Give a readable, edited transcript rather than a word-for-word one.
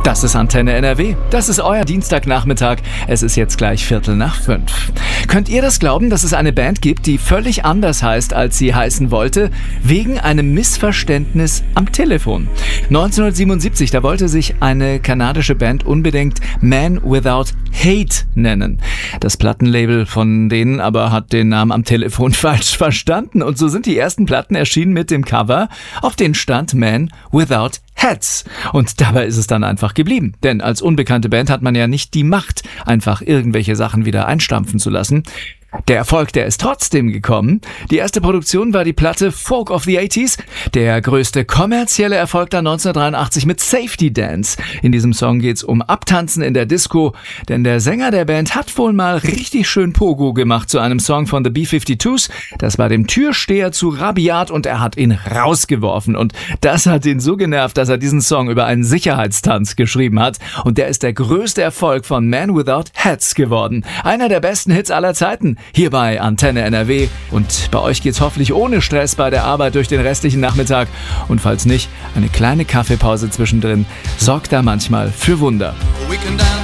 Das ist Antenne NRW. Das ist euer Dienstagnachmittag. Es ist jetzt gleich 4:45. Könnt ihr das glauben, dass es eine Band gibt, die völlig anders heißt, als sie heißen wollte, wegen einem Missverständnis am Telefon? 1977, da wollte sich eine kanadische Band unbedingt Man Without Hate nennen. Das Plattenlabel von denen aber hat den Namen am Telefon falsch verstanden und so sind die ersten Platten erschienen mit dem Cover, auf den stand Man Without Hats. Und dabei ist es dann einfach geblieben. Denn als unbekannte Band hat man ja nicht die Macht, einfach irgendwelche Sachen wieder einstampfen zu lassen. Der Erfolg, der ist trotzdem gekommen. Die erste Produktion war die Platte Folk of the 80s. Der größte kommerzielle Erfolg dann 1983 mit Safety Dance. In diesem Song geht's um Abtanzen in der Disco, denn der Sänger der Band hat wohl mal richtig schön Pogo gemacht zu einem Song von The B-52s. Das war dem Türsteher zu rabiat und er hat ihn rausgeworfen. Und das hat ihn so genervt, dass er diesen Song über einen Sicherheitstanz geschrieben hat. Und der ist der größte Erfolg von Man Without Hats geworden. Einer der besten Hits aller Zeiten. Hier bei Antenne NRW. Und bei euch geht's hoffentlich ohne Stress bei der Arbeit durch den restlichen Nachmittag. Und falls nicht, eine kleine Kaffeepause zwischendrin sorgt da manchmal für Wunder.